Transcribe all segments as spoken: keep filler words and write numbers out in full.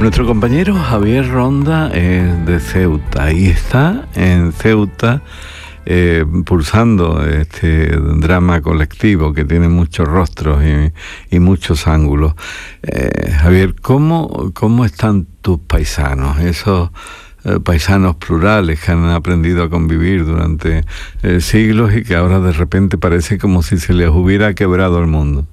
Nuestro compañero Javier Ronda es de Ceuta y está en Ceuta eh, pulsando este drama colectivo que tiene muchos rostros y, y muchos ángulos. Eh, Javier, ¿cómo, ¿cómo están tus paisanos, esos eh, paisanos plurales que han aprendido a convivir durante eh, siglos y que ahora de repente parece como si se les hubiera quebrado el mundo?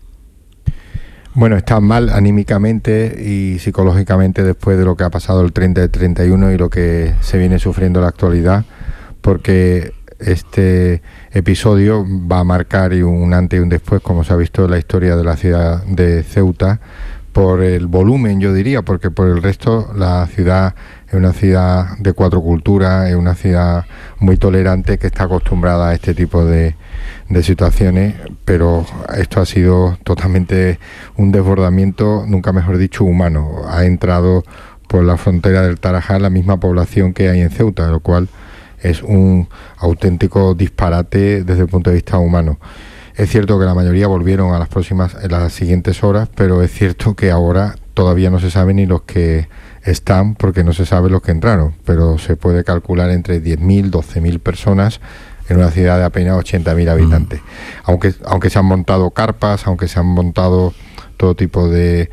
Bueno, están mal anímicamente y psicológicamente después de lo que ha pasado el treinta y treinta y uno y lo que se viene sufriendo en la actualidad, porque este episodio va a marcar un antes y un después, como se ha visto en la historia de la ciudad de Ceuta, por el volumen, yo diría, porque por el resto la ciudad es una ciudad de cuatro culturas, es una ciudad muy tolerante que está acostumbrada a este tipo de, de situaciones, pero esto ha sido totalmente un desbordamiento, nunca mejor dicho, humano. Ha entrado por la frontera del Tarajal la misma población que hay en Ceuta, lo cual es un auténtico disparate desde el punto de vista humano. Es cierto que la mayoría volvieron a las próximas, en las siguientes horas, pero es cierto que ahora todavía no se sabe ni los que están, porque no se sabe los que entraron, pero se puede calcular entre diez mil, doce mil personas en una ciudad de apenas ochenta mil habitantes. Mm. Aunque, aunque se han montado carpas, aunque se han montado todo tipo de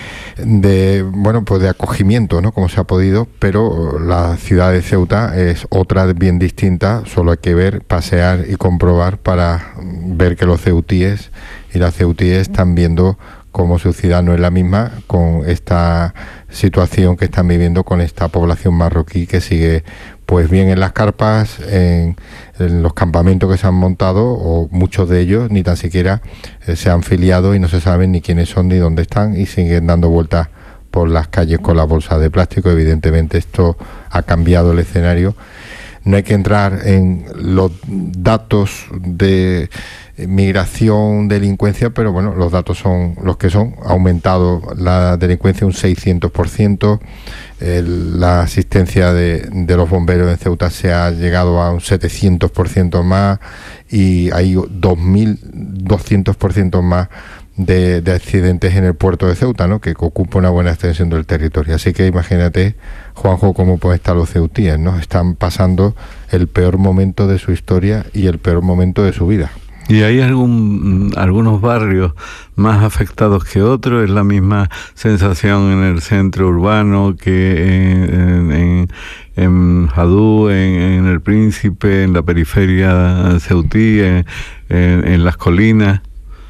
de bueno pues de acogimiento, ¿no?, como se ha podido, pero la ciudad de Ceuta es otra bien distinta. Solo hay que ver, pasear y comprobar para ver que los ceutíes y las ceutíes están viendo cómo su ciudad no es la misma, con esta situación que están viviendo con esta población marroquí que sigue pues bien en las carpas, en, en los campamentos que se han montado, o muchos de ellos ni tan siquiera eh, se han filiado y no se saben ni quiénes son ni dónde están, y siguen dando vueltas por las calles con las bolsas de plástico. Evidentemente esto ha cambiado el escenario. No hay que entrar en los datos de migración, delincuencia, pero bueno, los datos son los que son. Ha aumentado la delincuencia un seiscientos por ciento, el, la asistencia de, de los bomberos en Ceuta se ha llegado a un setecientos por ciento más, y hay dos mil doscientos por ciento más de, de accidentes en el puerto de Ceuta, ¿no?, que ocupa una buena extensión del territorio. Así que imagínate, Juanjo, cómo pueden estar los ceutíes, ¿no? Están pasando el peor momento de su historia y el peor momento de su vida. ¿Y hay algún algunos barrios más afectados que otros? ¿Es la misma sensación en el centro urbano que en, en, en Jadú, en, en El Príncipe, en la periferia ceutí, en, en, en las colinas?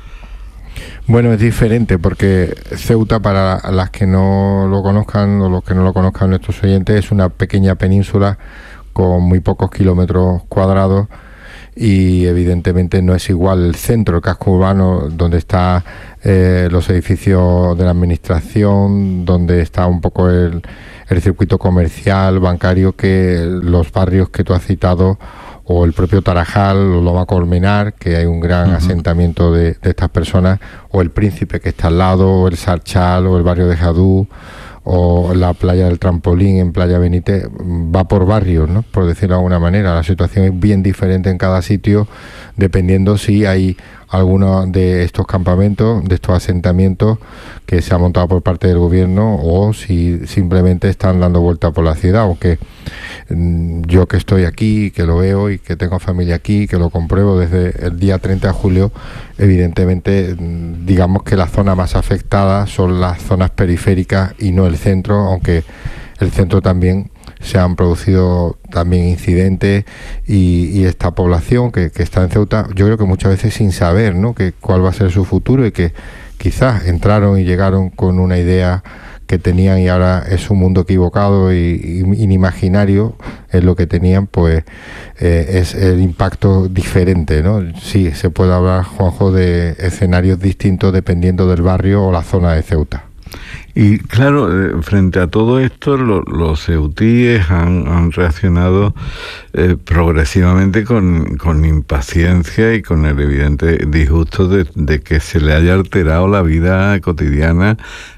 Bueno, es diferente porque Ceuta, para las que no lo conozcan o los que no lo conozcan nuestros oyentes, es una pequeña península con muy pocos kilómetros cuadrados. Y evidentemente no es igual el centro, el casco urbano, donde están eh, los edificios de la administración, donde está un poco el, el circuito comercial, bancario, que los barrios que tú has citado, o el propio Tarajal, o Loma Colmenar, que hay un gran uh-huh. asentamiento de, de estas personas, o El Príncipe, que está al lado, o el Sarchal, o el barrio de Jadú, o la playa del Trampolín en Playa Benítez. Va por barrios, ¿no?, por decirlo de alguna manera. La situación es bien diferente en cada sitio, dependiendo si hay alguno de estos campamentos, de estos asentamientos que se ha montado por parte del gobierno, o si simplemente están dando vuelta por la ciudad. Aunque mmm, yo que estoy aquí, que lo veo y que tengo familia aquí, que lo compruebo desde el día treinta de julio, evidentemente mmm, digamos que la zona más afectada son las zonas periféricas y no el centro, aunque el centro también se han producido también incidentes, y, y esta población que, que está en Ceuta, yo creo que muchas veces sin saber, ¿no?, que cuál va a ser su futuro, y que quizás entraron y llegaron con una idea que tenían y ahora es un mundo equivocado y, y inimaginario es lo que tenían, pues eh, es el impacto diferente, ¿no? Sí, se puede hablar, Juanjo, de escenarios distintos dependiendo del barrio o la zona de Ceuta. Y claro, frente a todo esto, lo, los ceutíes han, han reaccionado eh, progresivamente con, con impaciencia y con el evidente disgusto de, de que se le haya alterado la vida cotidiana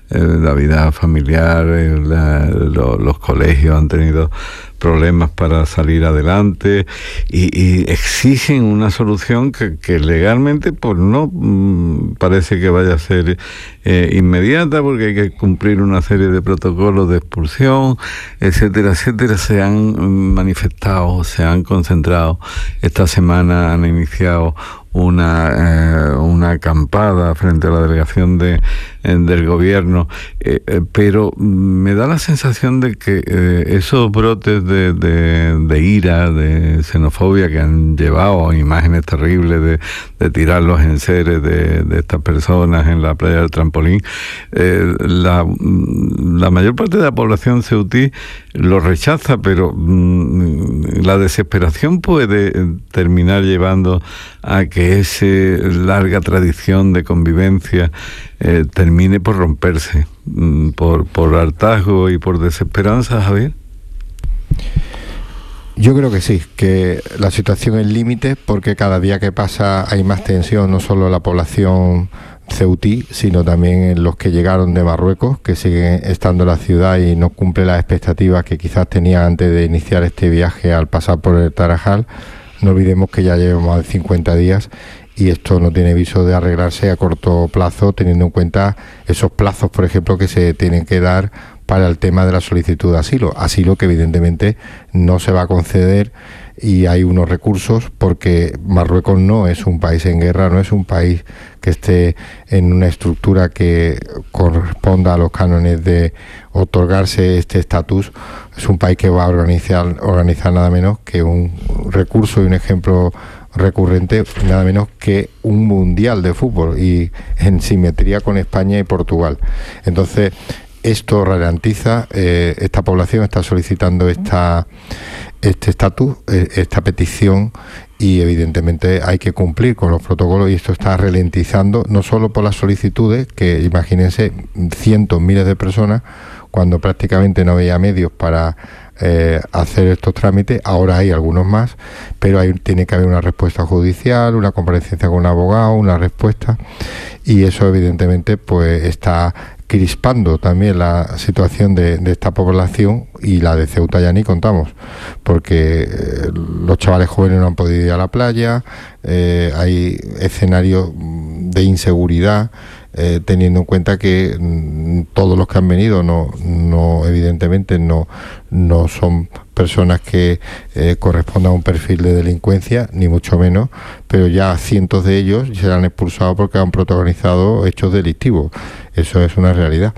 eh, la vida familiar, eh, la, lo, los colegios han tenido problemas para salir adelante y, y exigen una solución que, que legalmente pues no mmm, parece que vaya a ser eh, inmediata, porque hay que cumplir una serie de protocolos de expulsión, etcétera, etcétera. Se han manifestado, se han concentrado. Esta semana han iniciado una eh, una acampada frente a la delegación de eh, del gobierno, eh, eh, pero me da la sensación de que eh, esos brotes de, de, de ira, de xenofobia que han llevado imágenes terribles de, de tirar los enseres de, de estas personas en la playa del Trampolín, eh, la, la mayor parte de la población ceutí lo rechaza, pero mmm, la desesperación puede terminar llevando a que esa larga tradición de convivencia eh, termine por romperse, mmm, por, por hartazgo y por desesperanza, Javier. Yo creo que sí, que la situación es límite, porque cada día que pasa hay más tensión, no solo en la población ceutí, sino también en los que llegaron de Marruecos, que siguen estando en la ciudad y no cumple las expectativas que quizás tenían antes de iniciar este viaje al pasar por el Tarajal. No olvidemos que ya llevamos más de cincuenta días y esto no tiene viso de arreglarse a corto plazo, teniendo en cuenta esos plazos, por ejemplo, que se tienen que dar para el tema de la solicitud de asilo. Asilo que evidentemente no se va a conceder, y hay unos recursos porque Marruecos no es un país en guerra, no es un país que esté en una estructura que corresponda a los cánones de otorgarse este estatus. Es un país que va a organizar, organizar nada menos que un recurso y un ejemplo recurrente, nada menos que un mundial de fútbol, y en simetría con España y Portugal. Entonces, esto ralentiza, eh, esta población está solicitando esta este estatus, eh, esta petición, y evidentemente hay que cumplir con los protocolos, y esto está ralentizando no solo por las solicitudes, que imagínense cientos, miles de personas, cuando prácticamente no había medios para eh, hacer estos trámites. Ahora hay algunos más, pero hay, tiene que haber una respuesta judicial, una comparecencia con un abogado, una respuesta, y eso evidentemente pues está crispando también la situación de, de esta población, y la de Ceuta ya ni contamos, porque eh, los chavales jóvenes no han podido ir a la playa, eh, hay escenarios de inseguridad, eh, teniendo en cuenta que mm, todos los que han venido no, no evidentemente no, no son personas que eh, correspondan a un perfil de delincuencia, ni mucho menos, pero ya cientos de ellos serán expulsados porque han protagonizado hechos delictivos. Eso es una realidad.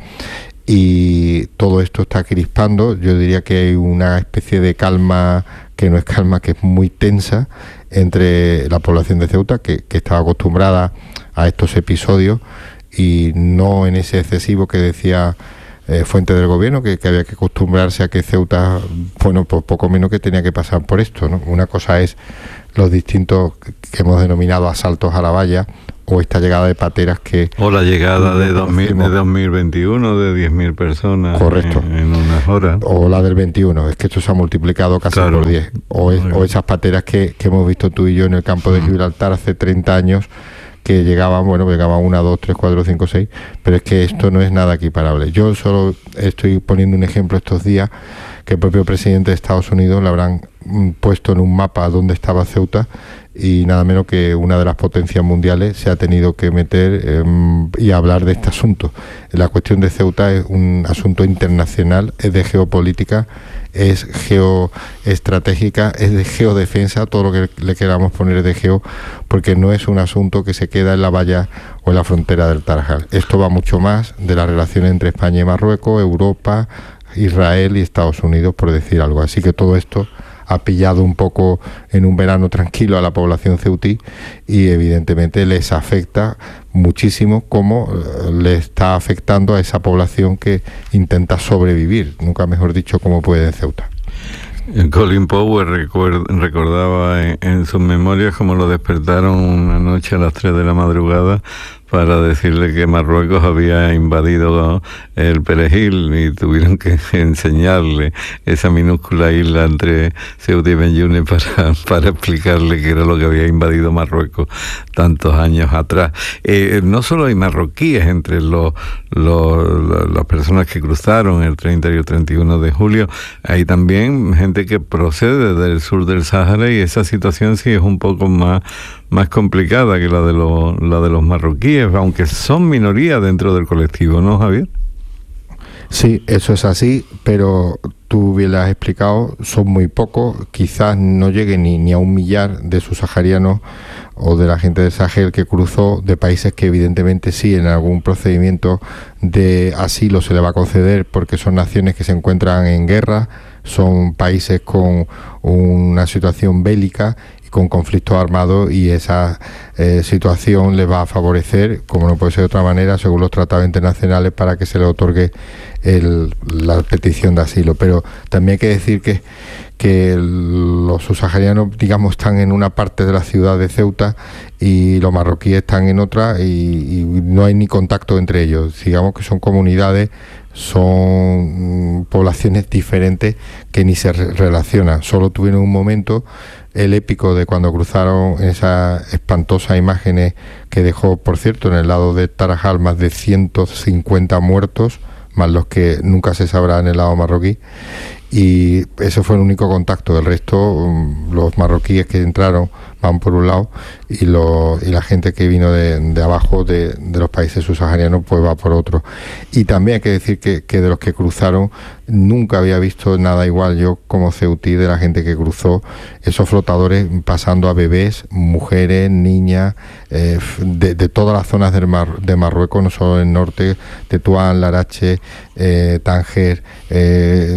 Y todo esto está crispando. Yo diría que hay una especie de calma, que no es calma, que es muy tensa, entre la población de Ceuta, que, que estaba acostumbrada a estos episodios, y no en ese excesivo que decía eh, fuente del gobierno, que, que había que acostumbrarse a que Ceuta, bueno, pues poco menos que tenía que pasar por esto, ¿no? Una cosa es los distintos que hemos denominado asaltos a la valla, o esta llegada de pateras que... O la llegada de, dos mil, de dos mil veintiuno de diez mil personas. Correcto. En, en unas horas. O la del veintiuno, es que esto se ha multiplicado casi claro. por diez. O, es, o esas pateras que, que hemos visto tú y yo en el campo de Gibraltar hace treinta años, que llegaban, bueno, llegaban una, dos, tres, cuatro, cinco, seis, pero es que esto no es nada equiparable. Yo solo estoy poniendo un ejemplo estos días, que el propio presidente de Estados Unidos le habrán puesto en un mapa dónde estaba Ceuta, y nada menos que una de las potencias mundiales se ha tenido que meter eh, y hablar de este asunto. La cuestión de Ceuta es un asunto internacional, es de geopolítica, es geoestratégica, es de geodefensa, todo lo que le queramos poner de geo, porque no es un asunto que se queda en la valla o en la frontera del Tarajal. Esto va mucho más de la relación entre España y Marruecos, Europa, Israel y Estados Unidos, por decir algo. Así que todo esto ha pillado un poco en un verano tranquilo a la población ceutí, y evidentemente les afecta muchísimo, como le está afectando a esa población que intenta sobrevivir, nunca mejor dicho, como puede en Ceuta. Colin Powell recuerda, recordaba en, en sus memorias cómo lo despertaron una noche a las tres de la madrugada para decirle que Marruecos había invadido el Perejil y tuvieron que enseñarle esa minúscula isla entre Ceuta y Menyune para, para explicarle qué era lo que había invadido Marruecos tantos años atrás. Eh, no solo hay marroquíes entre los, los, las personas que cruzaron el treinta y el treinta y uno de julio, hay también gente que procede del sur del Sáhara, y esa situación sí es un poco más, más complicada que la de, los, la de los marroquíes, aunque son minoría dentro del colectivo, ¿no, Javier? Sí, eso es así, pero tú bien lo has explicado, son muy pocos, quizás no lleguen ni, ni a un millar de subsaharianos o de la gente del Sahel que cruzó, de países que evidentemente sí en algún procedimiento de asilo se le va a conceder porque son naciones que se encuentran en guerra, son países con una situación bélica, con conflictos armados, y esa eh, situación le va a favorecer, como no puede ser de otra manera, según los tratados internacionales, para que se le otorgue el, la petición de asilo. Pero también hay que decir que, que los subsaharianos, digamos, están en una parte de la ciudad de Ceuta y los marroquíes están en otra, y, y no hay ni contacto entre ellos. Digamos que son comunidades, son mm, poblaciones diferentes que ni se re- relacionan. Solo tuvieron un momento, el épico de cuando cruzaron, esas espantosas imágenes que dejó, por cierto, en el lado de Tarajal más de ciento cincuenta muertos, más los que nunca se sabrá en el lado marroquí, y ese fue el único contacto. Del resto, los marroquíes que entraron van por un lado, y, lo, y la gente que vino de, de abajo de, de los países subsaharianos pues va por otro. Y también hay que decir que, que de los que cruzaron nunca había visto nada igual. Yo como ceutí, de la gente que cruzó esos flotadores, pasando a bebés, mujeres, niñas, eh, de, de todas las zonas del Mar, de Marruecos, no solo el norte, Tetuán, Larache, eh, Tánger, eh,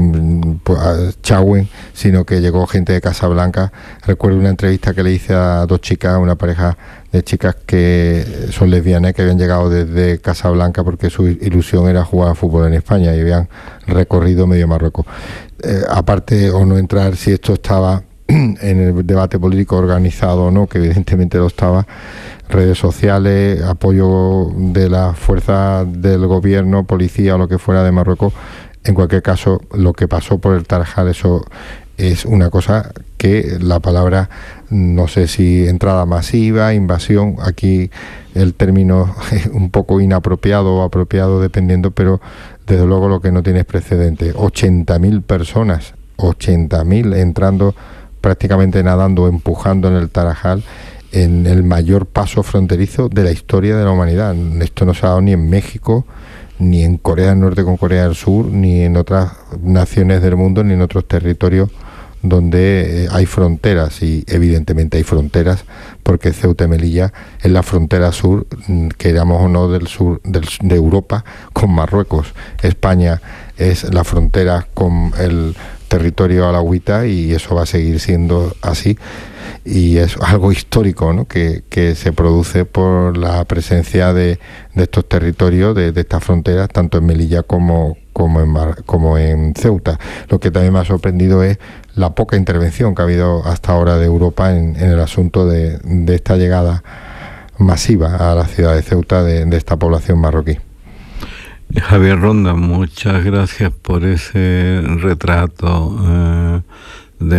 pues, Chauen, sino que llegó gente de Casablanca. Recuerdo una entrevista que le hice a dos chicas, una pareja de chicas que son lesbianas, que habían llegado desde Casablanca porque su ilusión era jugar a fútbol en España, y habían recorrido medio Marruecos. Eh, aparte, o no entrar si esto estaba en el debate político organizado o no, que evidentemente lo estaba, redes sociales, apoyo de las fuerzas del gobierno, policía o lo que fuera de Marruecos. En cualquier caso, lo que pasó por el Tarajal, eso es una cosa que la palabra, no sé si entrada masiva, invasión, aquí el término es un poco inapropiado o apropiado dependiendo, pero desde luego lo que no tiene es precedente. ochenta mil personas, ochenta mil entrando, prácticamente nadando, empujando en el Tarajal, en el mayor paso fronterizo de la historia de la humanidad. Esto no se ha dado ni en México, ni en Corea del Norte con Corea del Sur, ni en otras naciones del mundo, ni en otros territorios donde eh, hay fronteras, y evidentemente hay fronteras porque Ceuta y Melilla es la frontera sur, queramos o no, del sur del, de Europa con Marruecos. España es la frontera con el territorio alauita, y eso va a seguir siendo así, y es algo histórico, ¿no?, que, que se produce por la presencia de, de estos territorios, de, de estas fronteras, tanto en Melilla como, como, en Mar, como en Ceuta. Lo que también me ha sorprendido es la poca intervención que ha habido hasta ahora de Europa en, en el asunto de, de esta llegada masiva a la ciudad de Ceuta de, de esta población marroquí. Javier Ronda, muchas gracias por ese retrato eh,